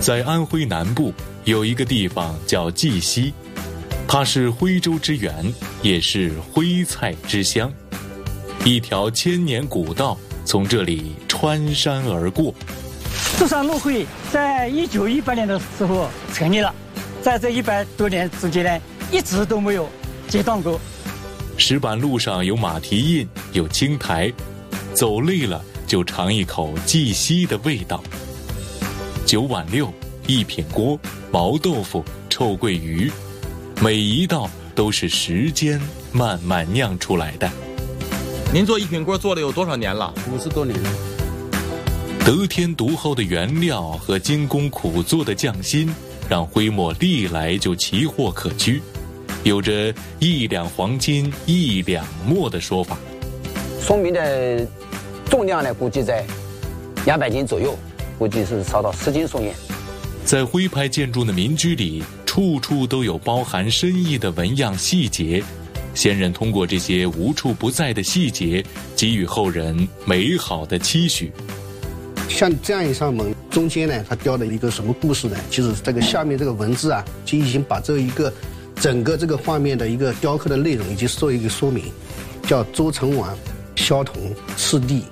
在安徽南部有一个地方叫绩溪，它是徽州之源，也是徽菜之乡。一条千年古道从这里穿山而过。 舟山路会在1918年的时候成立了，在这100多年之间呢，一直都没有间断过。 石板路上有马蹄印，有青苔，走累了就尝一口绩溪的味道。9碗6、1品锅、毛豆腐、臭鳜鱼，每一道都是时间慢慢酿出来的。 您做1品锅做了有多少年了 ？50多年了。 得天独厚的原料和精工苦做的匠心，让徽墨历来就奇货可居，有着1两黄金1两墨的说法。 说明的重量呢，估计在200斤左右，估计是烧到10斤松烟。 在徽派建筑的民居里，处处都有包含深意的纹样细节，先人通过这些无处不在的细节，给予后人美好的期许。 像这样一扇门，中间呢，它雕的一个什么故事呢？其实这个下面这个文字啊，就已经把这一个整个这个画面的一个雕刻的内容以及做一个说明，叫周成王萧统赤帝。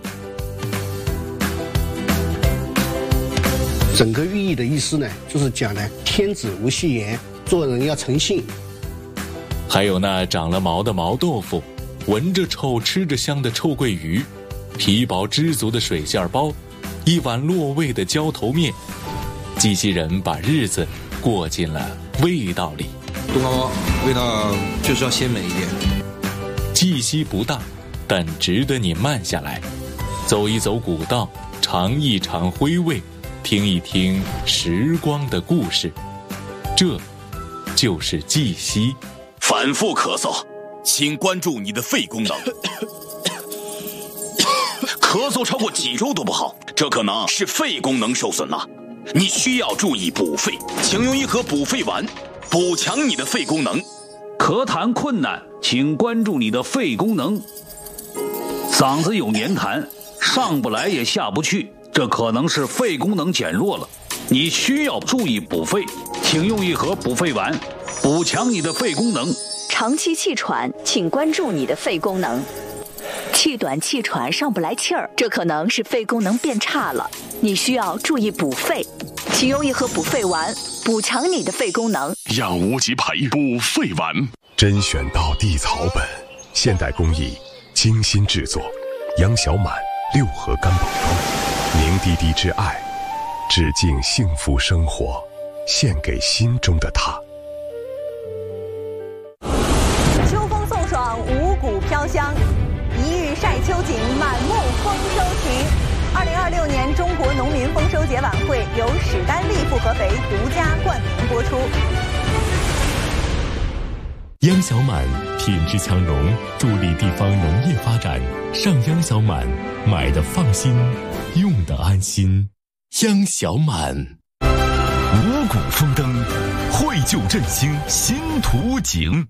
整个寓意的意思呢，就是讲呢，天子无戏言，做人要诚信。 还有那长了毛的毛豆腐，闻着臭吃着香的臭鳜鱼，皮薄汁足的水馅包，1碗落味的浇头面，绩溪人把日子过进了味道里。 冬瓜味道就是要鲜美一点。 绩溪不大，但值得你慢下来，走一走古道，尝一尝徽味，听一听时光的故事。这就是绩溪。 反复咳嗽，请关注你的肺功能。咳嗽超过几周都不好，这可能是肺功能受损了，你需要注意补肺，请用1盒补肺丸，补强你的肺功能。 咳痰困难，请关注你的肺功能。嗓子有黏痰，上不来也下不去，这可能是肺功能减弱了，你需要注意补肺，请用1盒补肺丸，补强你的肺功能。 长期气喘，请关注你的肺功能。气短气喘上不来气儿，这可能是肺功能变差了，你需要注意补肺，请用1盒补肺丸，补强你的肺功能。 让无极培补肺丸， 甄选道地草本，现代工艺，精心制作，杨小满6盒干宝装，凝滴滴之爱，致敬幸福生活，献给心中的他。 秋风送爽，五谷飘香，一日晒秋景，满目丰收情。2026年中国农民丰收节晚会由史丹利复合肥独家冠名播出。 央小满品质强农，助力地方农业发展。上央小满，买的放心，用的安心。央小满， 五谷丰登，绘就振兴新图景。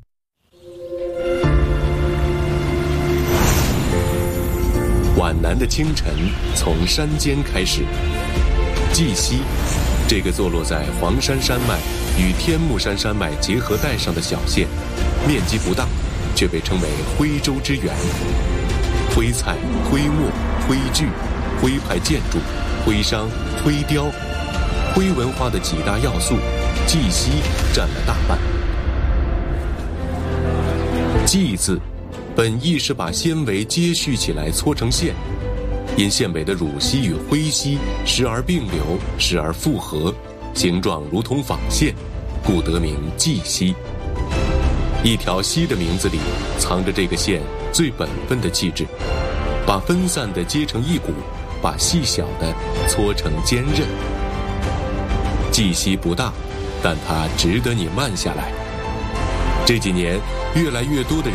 皖南的清晨从山间开始，绩溪，这个坐落在黄山山脉与天目山山脉结合带上的小县，面积不大，却被称为徽州之源。徽菜、徽墨、徽剧、徽派建筑、徽商、徽雕，徽文化的几大要素，绩溪占了大半。绩字本意是把纤维接续起来搓成线，因线尾的乳溪与徽溪时而并流，时而复合，形状如同纺线，故得名绩溪。一条溪的名字里藏着这个县最本分的气质，把分散的接成一股，把细小的搓成坚韧。绩溪不大，但它值得你慢下来。这几年越来越多的人